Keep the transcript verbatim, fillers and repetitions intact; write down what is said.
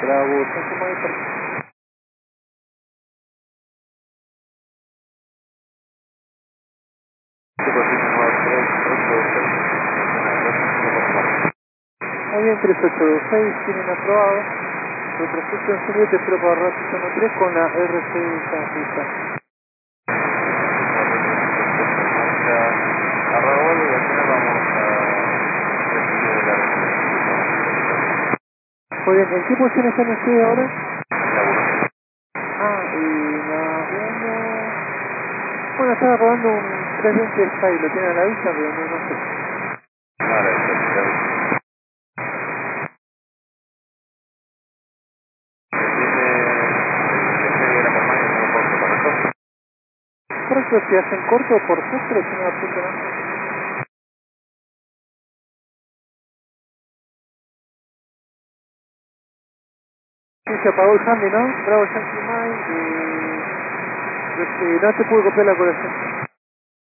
Bravo, Yankee Mike, per- Muy bien, tres ocho dos seis, tienen aprobado. Retroceso en serie, te espero para Rapid tres con la R C San Justa. A Raúl y al final vamos a recibir la Muy bien, ¿en qué posición están ustedes ahora? la uno. Ah, y la uno... Bueno, estaba rodando un trescientos veinte Sky, lo tienen a la vista, pero no, no sé. Vale, perfecto. Tiene el de la compañía como corto, ¿correcto? Correcto, si hacen corto por centro, si no apuntan a... Sí, se apagó el handy, ¿no? Bravo, Yankee Mike, y... este, no te pude copiar la colección.